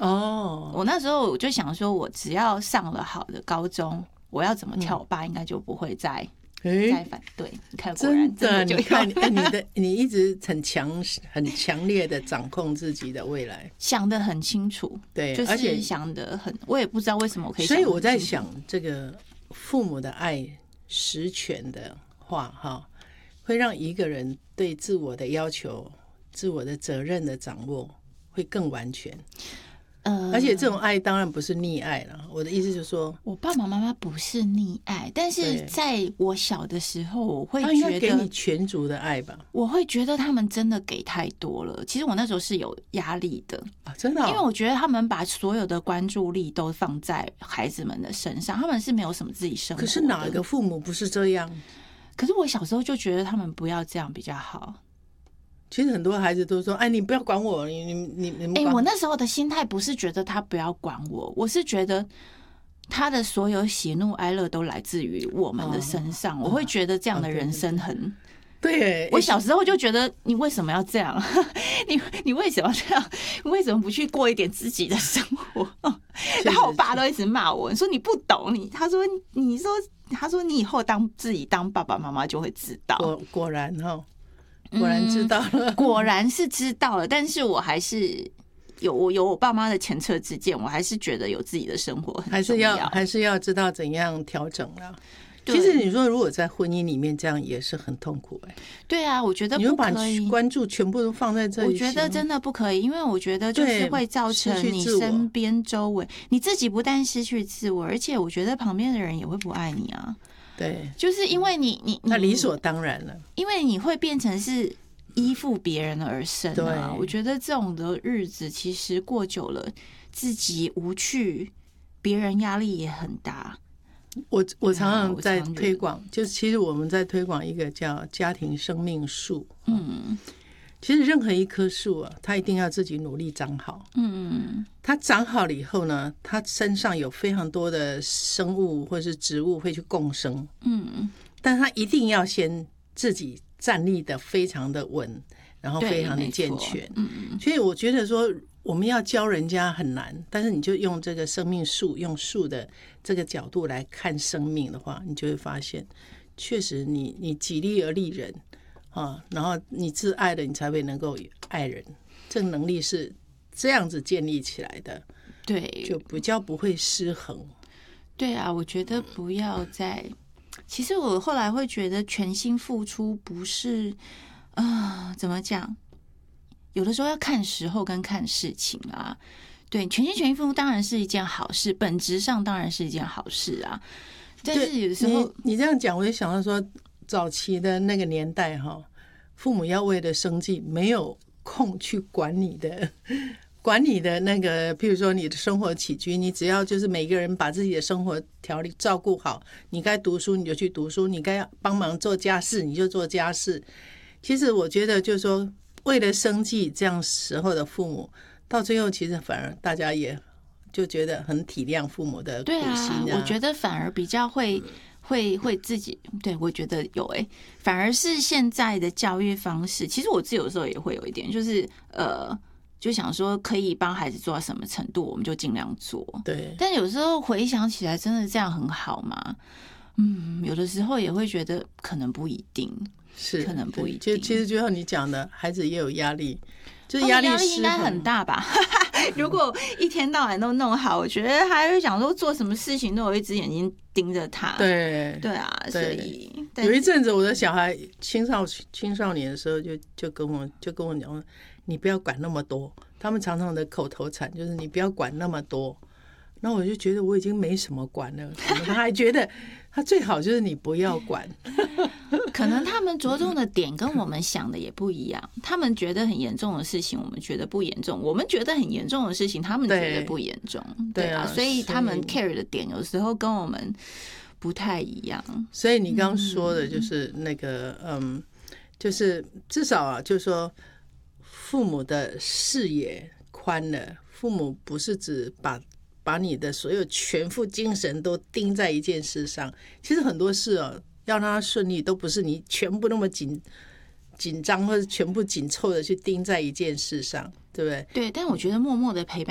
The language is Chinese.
哦， 我那时候我就想说，我只要上了好的高中，我要怎么跳，我爸应该就不会再反对。你看，果然真的， 就你看，你一直很强烈的掌控自己的未来， 想得很清楚， 对， 就而且是想得很，我也不知道为什么我可以。 所以我在想，这个父母的爱实权的话，哈，会让一个人对自我的要求、自我的责任的掌握会更完全。而且这种爱当然不是溺爱了。我的意思就是说， 我爸爸妈妈不是溺爱，但是在我小的时候，我会觉得他应该给你全族的爱吧。 我会觉得他们真的给太多了。其实我那时候是有压力的啊，真的因为我觉得他们把所有的关注力都放在孩子们的身上，他们是没有什么自己生活的。 可是哪个父母不是这样？ 可是我小时候就觉得他们不要这样比较好。 其实很多孩子都说：“哎，你不要管我，你。” 我那时候的心态不是觉得他不要管我，我是觉得他的所有喜怒哀乐都来自于我们的身上。我会觉得这样的人生很…… 对， 我小时候就觉得你为什么要这样？你为什么要这样？你为什么不去过一点自己的生活？然后我爸都一直骂我，说你不懂你。他说你以后自己当爸爸妈妈就会知道。 果然哈。果然知道了， 果然是知道了，但是我还是有我爸妈的前车之鉴，我还是觉得有自己的生活很重要， 还是要知道怎样调整啦。其实你说如果在婚姻里面这样也是很痛苦对啊，我觉得不可以， 你把关注全部都放在这里， 我觉得真的不可以，因为我觉得就是会造成你身边周围你自己不但失去自我，而且我觉得旁边的人也会不爱你啊。 对， 就是因为你那理所当然了， 因为你会变成是依附别人而生啊。我觉得这种的日子其实过久了，自己无趣，别人压力也很大。 我常常在推广，就是其实我们在推广一个叫家庭生命树。其实任何一棵树啊，它一定要自己努力长好。它长好了以后呢，它身上有非常多的生物或是植物会去共生。但它一定要先自己站立的非常的稳，然后非常的健全。所以我觉得说，我们要教人家很难，但是你就用这个生命树，用树的这个角度来看生命的话，你就会发现，确实你己力而利人。然后你自爱了，你才会能够爱人，这个能力是这样子建立起来的。 对， 就比较不会失衡。 对啊，我觉得不要再。其实我后来会觉得全心付出不是怎么讲？有的时候要看时候跟看事情啊。对，全心付出当然是一件好事，本质上当然是一件好事啊。但是有的时候你这样讲，我就想到说，早期的那个年代哈，父母要为了生计没有空去管你的那个，譬如说你的生活起居，你只要就是每个人把自己的生活条理照顾好，你该读书你就去读书，你该帮忙做家事你就做家事。其实我觉得就是说，为了生计这样时候的父母，到最后其实反而大家也就觉得很体谅父母的苦心。 对啊，我觉得反而比较会自己，对，我觉得有反而是现在的教育方式，其实我自己有时候也会有一点，就是就想说可以帮孩子做到什么程度，我们就尽量做。 对， 但有时候回想起来，真的这样很好吗？有的时候也会觉得可能不一定， 是可能不一定。 其实就像你讲的，孩子也有压力，就是压力应该很大吧？如果一天到晚都弄好，我觉得他会想说做什么事情都有一只眼睛盯着他。 对啊，所以有一阵子我的小孩青少年的时候就跟我讲，你不要管那么多。他们常常的口头禅就是你不要管那么多。那我就觉得我已经没什么管了，他还觉得他最好就是你不要管。 可能他们着重的点跟我们想的也不一样，他们觉得很严重的事情我们觉得不严重，我们觉得很严重的事情他们觉得不严重。对啊，所以他们 care 的点有时候跟我们不太一样。 所以你刚刚说的就是那个就是至少啊，就是说父母的视野宽了，父母不是只把你的所有全副精神都盯在一件事上。其实很多事要让它顺利，都不是你全部那么紧张或者全部紧凑的去盯在一件事上，对不对？ 对，但我觉得默默的陪伴